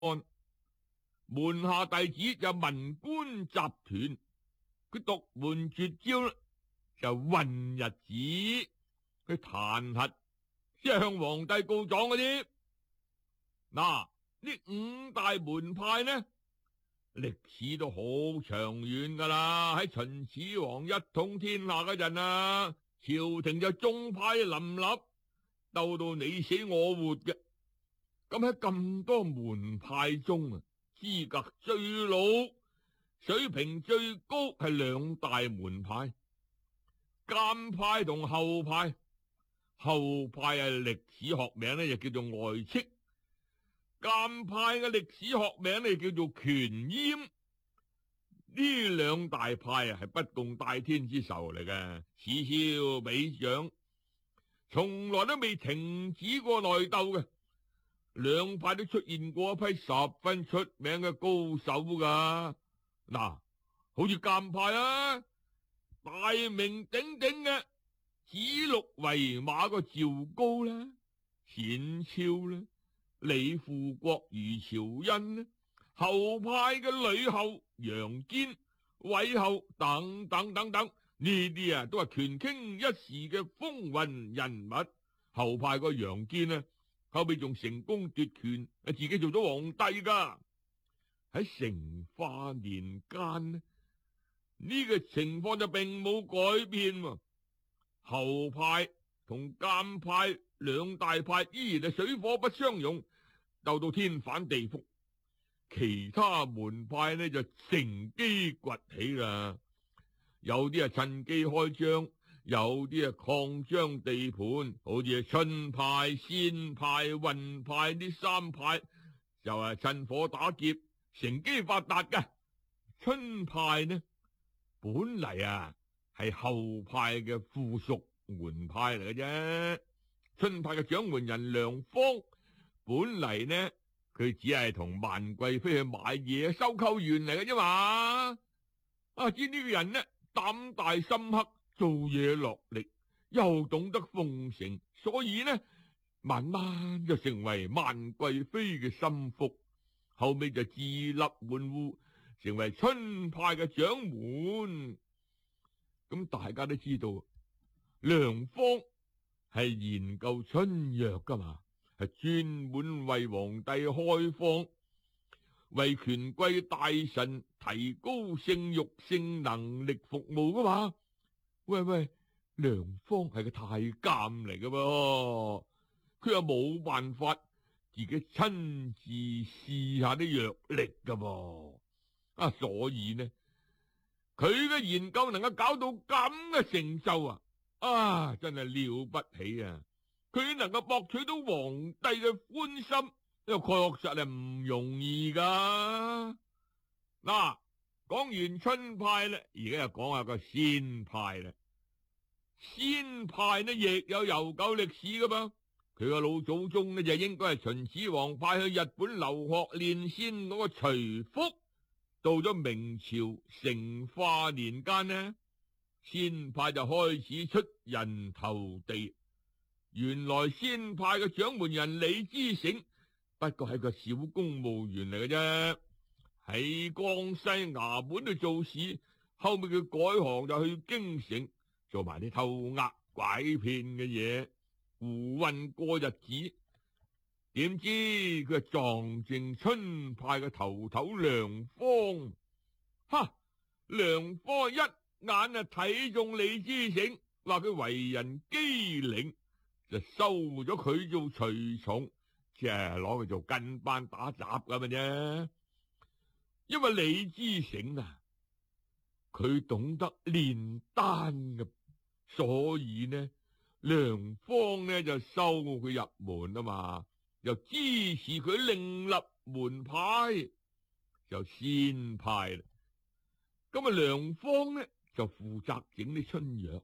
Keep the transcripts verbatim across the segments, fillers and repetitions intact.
案，門下弟子就文官集團，佢獨門絕招啦，就混日子，佢彈劾，即係向皇帝告狀嗰啲。嗱，呢五大門派呢，歷史都好長遠噶啦。喺秦始皇一統天下嗰陣啊，朝廷就宗派林立，鬥到你死我活嘅。咁喺咁多門派中啊，資格最老、水平最高係兩大門派，監派同後派。後派係歷史學名呢，就叫做外戚；監派嘅歷史學名呢，叫做權閹。呢兩大派啊，係不共戴天之仇嚟嘅，此消彼長，從來都未停止過內鬥嘅。兩派都出現過一批十分出名嘅高手噶。嗱，好似監派啊，大名鼎鼎嘅指鹿為馬個趙高啦，冼超啦，李富國、余朝恩啦，後派嘅呂后、楊堅、韋后等等等等，呢啲啊都係權傾一時嘅風雲人物。後派個楊堅呢，後尾仲成功奪權，自己做咗皇帝噶。喺成化年間呢，呢個情況就並冇改變。後派同監派兩大派依然係水火不相容，鬥到天翻地覆。其他門派呢就乘機崛起啦，有啲係趁機開張，有啲係擴張地盤，好似係春派、仙派、運派呢三派就係趁火打劫，乘機發達嘅。春派呢本嚟啊係後派嘅附屬門派嚟嘅啫。春派嘅掌門人梁方本嚟呢，佢只係同萬貴妃去買嘢，收購員嚟嘅啫嘛。啊，知呢個人呢膽大心黑，做嘢落力，又懂得奉承，所以呢慢慢就成為萬貴妃嘅心腹，後尾就自立門戶，成為春派嘅掌門。咁大家都知道，梁方係研究春藥噶嘛，係專門為皇帝開方，為權貴大臣提高性慾性能力服務噶嘛。喂喂，梁方係個太監嚟噶噃，佢又冇辦法自己親自試下啲藥力噶噃。啊，所以呢，佢嘅研究能夠搞到咁嘅成就啊，啊，真係了不起啊！佢能夠博取到皇帝嘅歡心，又確實係唔容易噶。嗱，講完春派咧，而家又講下個仙派啦。仙派呢亦有悠久歷史噶嘛，佢個老祖宗呢就應該係秦始皇派去日本留學練仙嗰個徐福。到咗明朝成化年間呢，仙派就開始出人頭地。原來仙派嘅掌門人李之成不過係個小公務員嚟嘅啫，喺江西衙門度做事，後尾佢改行就去京城做埋啲偷呃拐騙嘅嘢，胡混過日子。點知佢係撞正春派嘅頭頭梁方。哈！梁方一眼啊睇中李之成，話佢為人機靈，就收咗佢做隨從，即係攞佢做跟班打雜咁嘅啫。因為李之成啊，佢懂得煉丹嘅，所以呢梁方呢就收佢入門啊嘛，又支持佢另立門派，就仙派啦。咁啊，梁方呢就負責整啲春藥，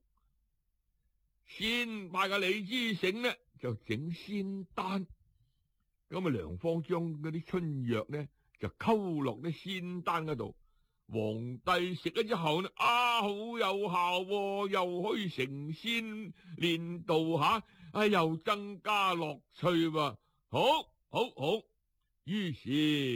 仙派嘅李之成呢就整仙丹。咁啊，梁方將嗰啲春藥呢就溝落啲仙丹嗰度，皇帝食咗之後呢，啊好有效喎，又可以成仙練道吓，啊又增加樂趣喎，好好好， 於是